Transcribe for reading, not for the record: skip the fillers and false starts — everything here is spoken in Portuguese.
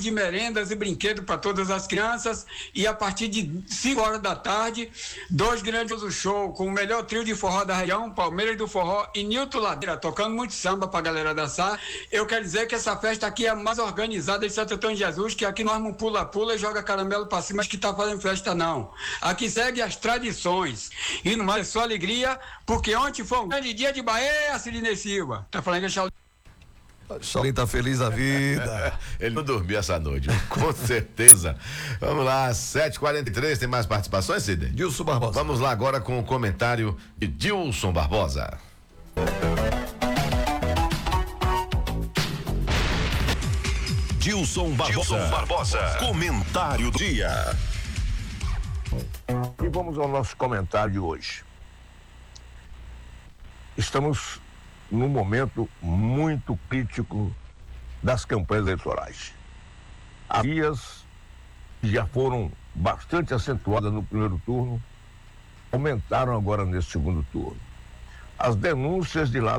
de merendas e brinquedos para todas as crianças. E a partir de 5 horas da tarde, 2 grandes shows com o melhor trio de forró da região, Palmeiras do Forró e Nilton Ladeira, tocando muito samba para a galera dançar. Eu quero dizer que essa festa aqui é a mais organizada de Santo Antônio de Jesus, que aqui nós não pula-pula e joga caramelo para cima, mas que tá fazendo festa não. Aqui segue as tradições. E não é só alegria, porque ontem foi um grande dia de Bahia, Sidney Silva. Tá falando que Chalim tá feliz da vida. Ele não dormiu essa noite, com certeza. Vamos lá, 7h43, tem mais participações, Sidney? Dilson Barbosa. Vamos lá agora com o comentário de Dilson Barbosa. Dilson Barbosa. Comentário do dia. E vamos ao nosso comentário de hoje. Estamos num momento muito crítico das campanhas eleitorais. As vias que já foram bastante acentuadas no primeiro turno aumentaram agora nesse segundo turno. As denúncias de lá